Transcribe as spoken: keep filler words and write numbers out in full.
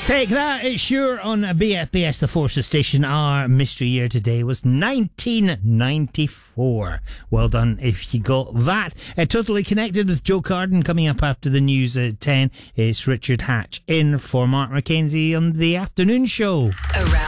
Take that, it's sure on B F B S, the Forces Station. Our mystery year today was nineteen ninety-four. Well done if you got that. Uh, totally Connected with Joe Carden coming up after the news at ten. It's Richard Hatch in for Mark McKenzie on the afternoon show. Around